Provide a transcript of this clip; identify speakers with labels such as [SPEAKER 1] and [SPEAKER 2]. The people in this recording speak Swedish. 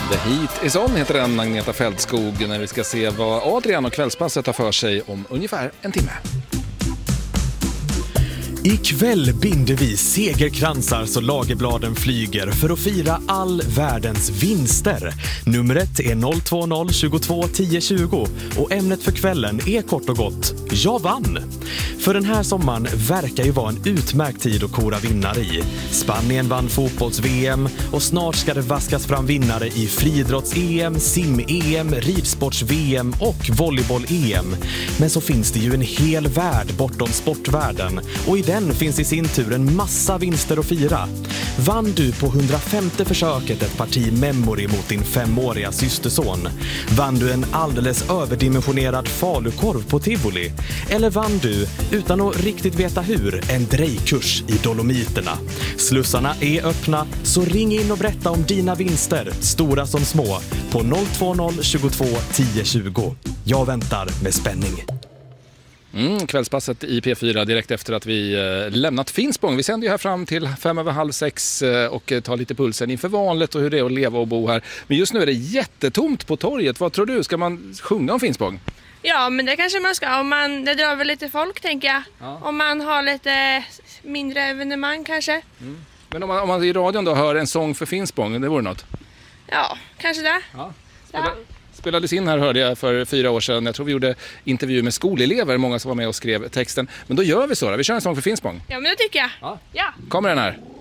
[SPEAKER 1] The Heat is on heter den, Agneta Fältskog, när vi ska se vad Adrian och Kvällspasset har för sig om ungefär en timme.
[SPEAKER 2] Ikväll binder vi segerkransar så lagerbladen flyger för att fira all världens vinster. Numret är 020 22 10 20 och ämnet för kvällen är kort och gott Jag vann. För den här sommaren verkar ju vara en utmärkt tid att kora vinnare i. Spanien vann fotbolls-VM och snart ska det vaskas fram vinnare i friidrotts-EM, sim-EM, ridsports-VM och volleyboll-EM. Men så finns det ju en hel värld bortom sportvärlden och i den finns i sin tur en massa vinster att fira. Vann du på 105:e försöket ett parti memory mot din 5-åriga systerson? Vann du en alldeles överdimensionerad falukorv på Tivoli? Eller vann du, utan att riktigt veta hur, en drejkurs i Dolomiterna? Slussarna är öppna, så ring in och berätta om dina vinster, stora som små, på 020 22 10 20. Jag väntar med spänning.
[SPEAKER 1] Kvällspasset i P4 direkt efter att vi lämnat Finspång. Vi sänder ju här fram till 5:30 och tar lite pulsen inför valet och hur det är att leva och bo här. Men just nu är det jättetomt på torget. Vad tror du? Ska man sjunga om Finspång?
[SPEAKER 3] Ja, men det kanske man ska. Det drar väl lite folk, tänker jag. Ja. Om man har lite mindre evenemang kanske.
[SPEAKER 1] Men om man i radion då hör en sång för Finspång, det vore något?
[SPEAKER 3] Ja, kanske det.
[SPEAKER 1] Ja. Spelades in här, hörde jag, för 4 år sedan. Jag tror vi gjorde intervju med skolelever, många som var med och skrev texten. Men då gör vi så, vi kör en sång för Finspång.
[SPEAKER 3] Ja, men det tycker jag.
[SPEAKER 1] Ja. Kommer den här?